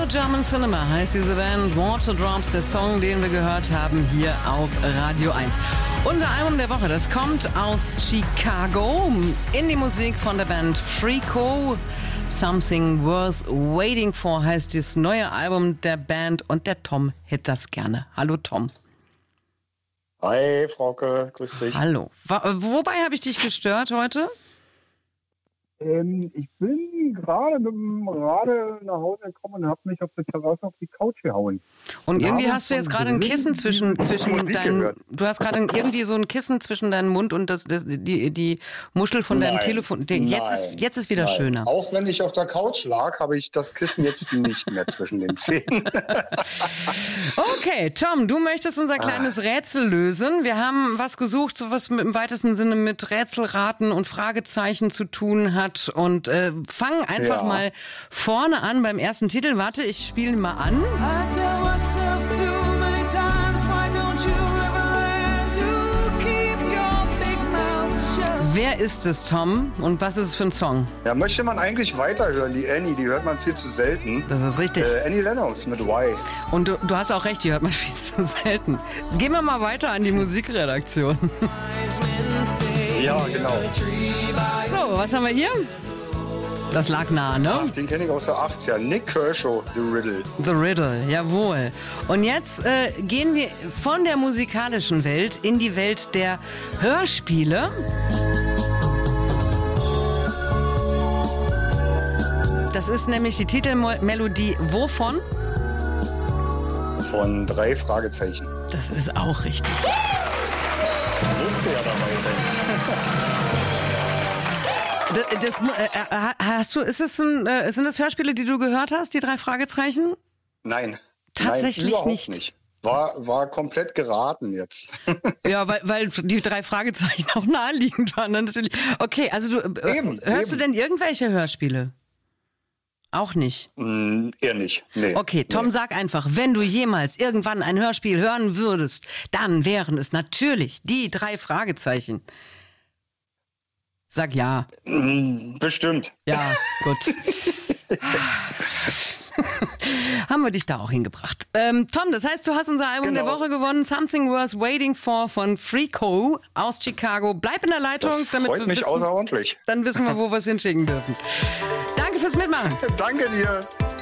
German Cinema heißt diese Band. Waterdrops, der Song, den wir gehört haben hier auf Radio 1. Unser Album der Woche, das kommt aus Chicago. Indie-Musik von der Band Freako. Something Worth Waiting For heißt das neue Album der Band. Und der Tom hätte das gerne. Hallo Tom. Hi Frauke, grüß dich. Hallo. Wobei habe ich dich gestört heute? Ich bin gerade mit dem Rade nach Hause gekommen und habe mich auf der Terrasse auf die Couch gehauen. Und irgendwie hast du jetzt gerade ein Kissen zwischen deinen... Du hast gerade irgendwie so ein Kissen zwischen deinem Mund und die Muschel von deinem Telefon. Jetzt ist wieder schöner. Auch wenn ich auf der Couch lag, habe ich das Kissen jetzt nicht mehr zwischen den Zähnen. Okay, Tom, du möchtest unser kleines Rätsel lösen. Wir haben was gesucht, so was im weitesten Sinne mit Rätselraten und Fragezeichen zu tun hat. Und fangen einfach mal vorne an beim ersten Titel. Warte, ich spiele mal an. Wer ist es, Tom? Und was ist es für ein Song? Ja, möchte man eigentlich weiterhören. Die Annie, die hört man viel zu selten. Das ist richtig. Annie Lennox mit Y. Und du hast auch recht, die hört man viel zu selten. Gehen wir mal weiter an die Musikredaktion. Ja, genau. So, was haben wir hier? Das lag nah, ne? Ach, den kenne ich aus der 80er. Nick Kershaw, The Riddle. The Riddle, jawohl. Und jetzt gehen wir von der musikalischen Welt in die Welt der Hörspiele. Das ist nämlich die Titelmelodie wovon? Von 3 Fragezeichen. Das ist auch richtig. Musste ja dabei sein. Sind das Hörspiele, die du gehört hast, die 3 Fragezeichen? Nein. Tatsächlich überhaupt nicht. War komplett geraten jetzt. Ja, weil die 3 Fragezeichen auch naheliegend waren, natürlich. Okay, also hörst du denn irgendwelche Hörspiele? Auch nicht? Eher nicht, nee. Okay, Tom, sag einfach, wenn du jemals irgendwann ein Hörspiel hören würdest, dann wären es natürlich die 3 Fragezeichen. Sag ja. Bestimmt. Ja, gut. Haben wir dich da auch hingebracht. Tom, das heißt, du hast unser Album der Woche gewonnen. Something Worth Waiting For von Freako aus Chicago. Bleib in der Leitung. Das freut mich außerordentlich. Dann wissen wir, wo wir es hinschicken dürfen. Danke fürs Mitmachen. Danke dir.